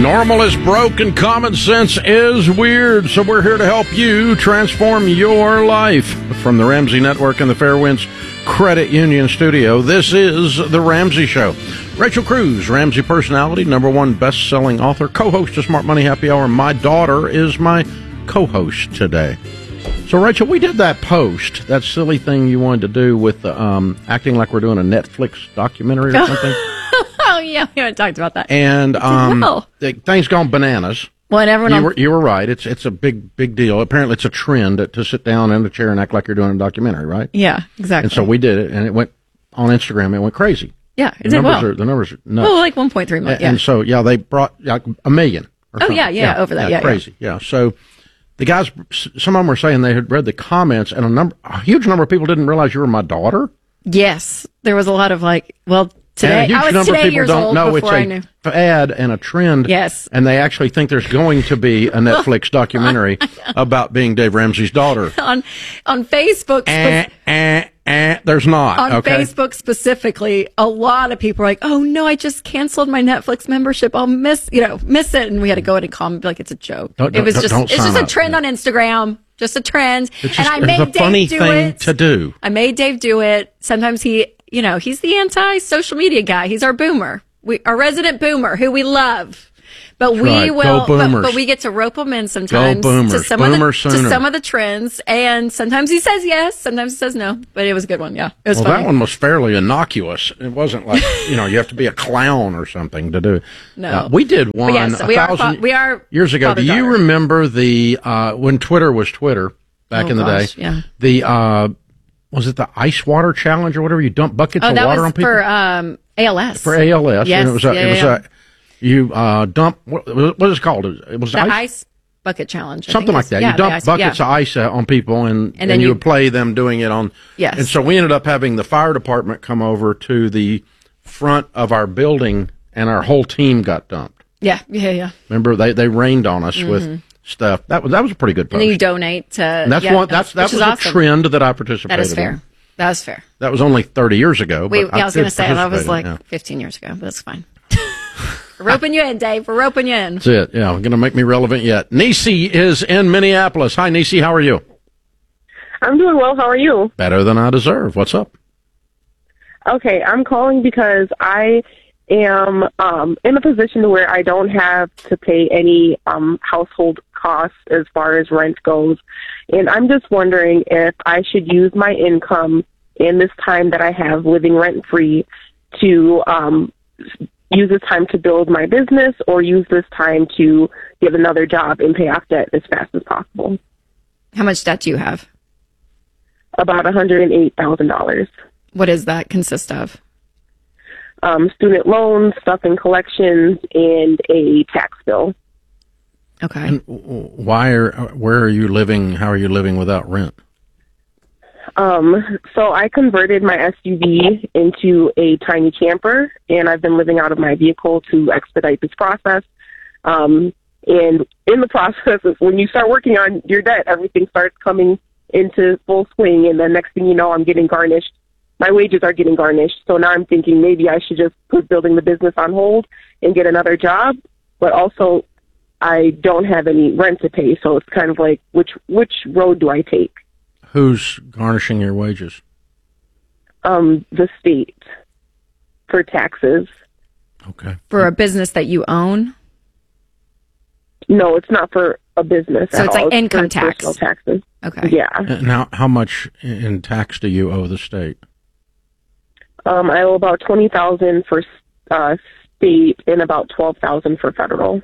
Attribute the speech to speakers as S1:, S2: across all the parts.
S1: Normal is broke and common sense is weird, so we're here to help you transform your life. From the Ramsey Network and the Fairwinds Credit Union Studio, this is The Ramsey Show. Rachel Cruz, Ramsey personality, #1 best-selling author, co-host of Smart Money Happy Hour. My daughter is my co-host today. So, Rachel, we did that post, that silly thing you wanted to do with acting like we're doing a Netflix documentary or something.
S2: Oh, yeah, we haven't talked about that.
S1: And things gone bananas.
S2: Well, and everyone
S1: you were right. It's a big deal. Apparently, it's a trend to sit down in a chair and act like you're doing a documentary, right?
S2: Yeah, exactly.
S1: And so we did it, and it went on Instagram. It went crazy.
S2: Yeah, it did well.
S1: The numbers are nuts.
S2: Well, like 1.3 million. Yeah.
S1: And so, they brought like 1 million. Or something.
S2: Yeah, over that. Yeah,
S1: crazy. Yeah. So the guys, some of them were saying they had read the comments, and a huge number of people didn't realize you were my daughter.
S2: Yes, there was a lot of today.
S1: And a huge number of people don't know it's a fad and a trend.
S2: Yes.
S1: And they actually think there's going to be a Netflix documentary about being Dave Ramsey's daughter.
S2: On Facebook.
S1: There's not.
S2: On Facebook specifically, a lot of people are like, oh no, I just canceled my Netflix membership. I'll miss it. And we had to go in and comment like it's a joke. It's just a trend on Instagram. Just a trend.
S1: It's a funny thing to do.
S2: I made Dave do it. Sometimes he's the anti-social media guy. He's our boomer. Our resident boomer who we love. But but we get to rope him in sometimes to some of the trends, and sometimes he says yes, sometimes he says no. But it was a good one, yeah. It was funny.
S1: That one was fairly innocuous. It wasn't like you have to be a clown or something to do.
S2: No,
S1: we did one
S2: we are
S1: years ago. Do you remember the when Twitter was Twitter back in the day?
S2: Yeah.
S1: The was it the ice water challenge or whatever? You dump buckets of water on people
S2: for ALS.
S1: For ALS,
S2: yes,
S1: and it was you dump what is it called? It was
S2: the ice bucket challenge,
S1: something like that. You dump buckets of ice on people, and then you would play them doing it on.
S2: Yes.
S1: And so we ended up having the fire department come over to the front of our building, and our whole team got dumped.
S2: Yeah.
S1: Remember, they rained on us with stuff. That was a pretty good post.
S2: And then you donate to.
S1: And that was a trend that I participated in.
S2: That is fair. That's fair.
S1: That was only 30 years ago.
S2: I was going to say that was 15 years ago, but that's fine. We're roping you in, Dave. We're roping you in.
S1: That's it. Yeah, going to make me relevant yet. Nisi is in Minneapolis. Hi, Nisi. How are you?
S3: I'm doing well. How are you?
S1: Better than I deserve. What's up?
S3: Okay, I'm calling because I am in a position where I don't have to pay any household costs as far as rent goes. And I'm just wondering if I should use my income in this time that I have living rent-free to use this time to build my business or use this time to get another job and pay off debt as fast as possible.
S2: How much debt do you have?
S3: About $108,000.
S2: What does that consist of?
S3: Student loans, stuff in collections, and a tax bill.
S2: Okay.
S1: And where are you living? How are you living without rent?
S3: So I converted my SUV into a tiny camper, and I've been living out of my vehicle to expedite this process. And in the process, when you start working on your debt, everything starts coming into full swing, and then next thing you know, I'm getting garnished. My wages are getting garnished, so now I'm thinking maybe I should just put building the business on hold and get another job, but also I don't have any rent to pay, so it's kind of like, which road do I take?
S1: Who's garnishing your wages?
S3: The state for taxes.
S1: Okay.
S2: For a business that you own?
S3: No, it's not for a business.
S2: So it's like income tax.
S3: Personal taxes.
S2: Okay.
S3: Yeah.
S1: Now, how much in tax do you owe the state?
S3: I owe about $20,000 for state and about $12,000 for federal.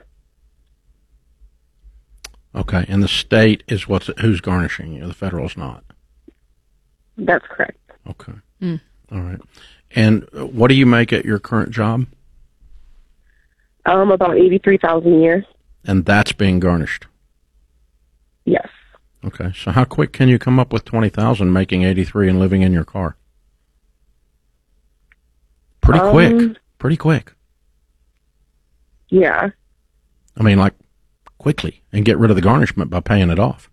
S1: Okay, and the state is who's garnishing you. The federal's not.
S3: That's correct.
S1: Okay. All right. And what do you make at your current job?
S3: About $83,000 a year.
S1: And that's being garnished.
S3: Yes.
S1: Okay. So how quick can you come up with $20,000 making $83 and living in your car? Pretty quick. Pretty quick.
S3: Yeah.
S1: I mean, like, quickly, and get rid of the garnishment by paying it off.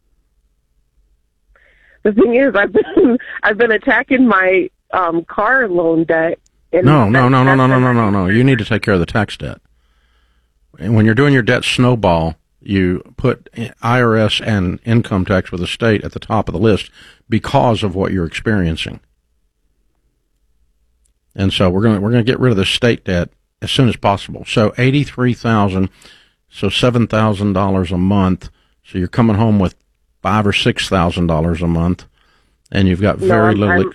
S3: The thing is, I've been attacking my car loan debt. And
S1: No. You need to take care of the tax debt. when you're doing your debt snowball, you put IRS and income tax with the state at the top of the list because of what you're experiencing. And so we're going to get rid of the state debt as soon as possible. So $83,000, so $7,000 a month. So you're coming home with $5,000 or $6,000 a month, and you've got very little.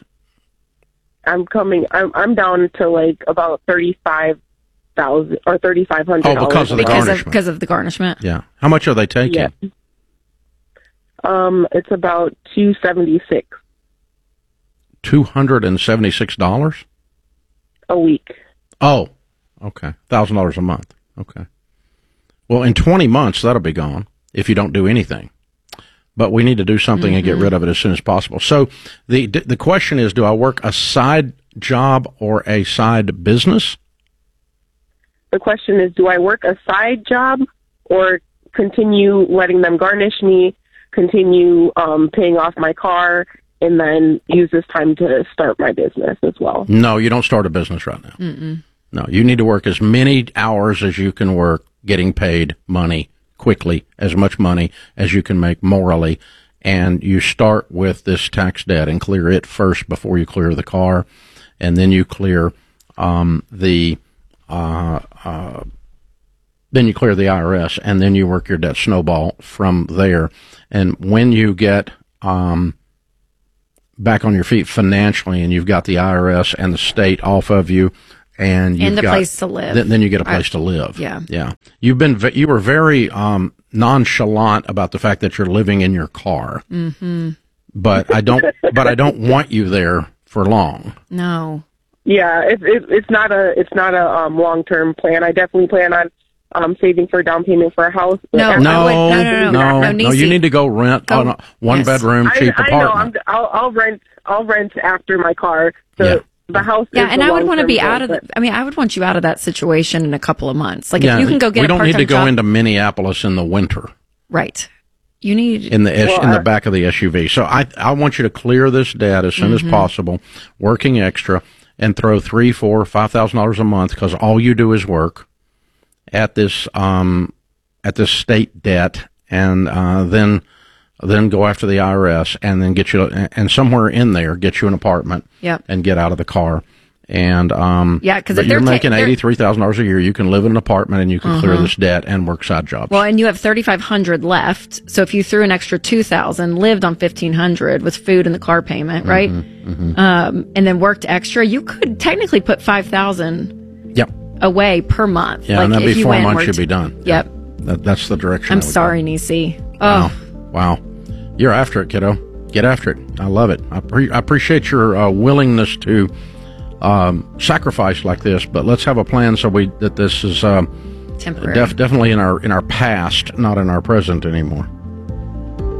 S3: I'm down to like about $35,000 or $3,500.
S1: Oh, because of the garnishment.
S2: Because of the garnishment.
S1: Yeah. How much are they taking?
S3: Yeah. It's about $276.
S1: $276
S3: a week.
S1: Oh, okay. $1,000 a month. Okay. Well, in 20 months that'll be gone if you don't do anything. But we need to do something and get rid of it as soon as possible. So the question is, do I work a side job or a side business?
S3: The question is, do I work a side job or continue letting them garnish me, continue paying off my car, and then use this time to start my business as well?
S1: No, you don't start a business right now.
S2: Mm-mm.
S1: No, you need to work as many hours as you can work, getting paid money quickly, as much money as you can make morally, and you start with this tax debt and clear it first before you clear the car, and then you clear then you clear the IRS, and then you work your debt snowball from there. And when you get back on your feet financially, and you've got the IRS and the state off of you, and you've got
S2: place to live,
S1: then you get a place to live.
S2: Yeah.
S1: You were very nonchalant about the fact that you're living in your car.
S2: Mm-hmm.
S1: But I don't want you there for long.
S2: No.
S3: Yeah, it's not a long-term plan. I definitely plan on saving for a down payment for a house.
S1: No. You need to go rent on a one-bedroom cheap apartment.
S3: I'll rent after my car. So
S1: yeah.
S3: The house.
S2: Yeah, and I would want to be out of. I would want you out of that situation in a couple of months. Like if you can go get.
S1: We don't need to go into Minneapolis in the winter.
S2: Right. You need
S1: in the back of the SUV. So I want you to clear this debt as soon as possible, working extra, and throw $3,000, $4,000, $5,000 a month, because all you do is work at this state debt, and then go after the IRS, and then get you, and somewhere in there, get you an apartment, and get out of the car. And
S2: because
S1: if you're making $83,000 a year, you can live in an apartment and you can clear this debt and work side jobs.
S2: Well, and you have $3,500 left. So if you threw an extra $2,000, lived on $1,500 with food and the car payment, right? And then worked extra, you could technically put $5,000 away per month.
S1: Yeah, and that'd be 4 months. You'd be done.
S2: Yep.
S1: That's the direction.
S2: I'm sorry, Nisi.
S1: Oh. Wow. You're after it, kiddo. Get after it. I love it. I appreciate your willingness to sacrifice like this, but let's have a plan that this is
S2: temporary.
S1: Definitely in our past, not in our present anymore.